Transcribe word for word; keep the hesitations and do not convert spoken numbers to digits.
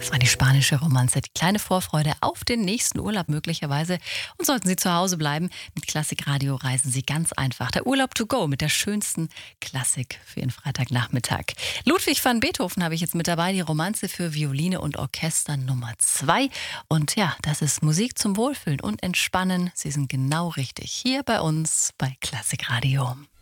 Das war die spanische Romanze, die kleine Vorfreude auf den nächsten Urlaub möglicherweise. Und sollten Sie zu Hause bleiben, mit Klassikradio reisen Sie ganz einfach. Der Urlaub to go mit der schönsten Klassik für Ihren Freitagnachmittag. Ludwig van Beethoven habe ich jetzt mit dabei, die Romanze für Violine und Orchester Nummer zwei. Und ja, das ist Musik zum Wohlfühlen und Entspannen. Sie sind genau richtig hier bei uns bei Klassikradio.